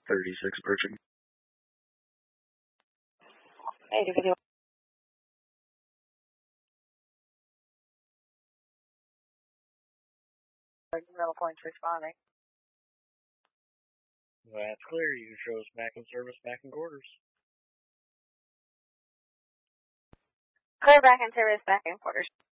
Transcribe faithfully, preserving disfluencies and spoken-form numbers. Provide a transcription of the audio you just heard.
thirty-six approaching. Hey, video. Rental points responding. That's clear. You can show us back in service, back in quarters. Clear back in service, back in quarters.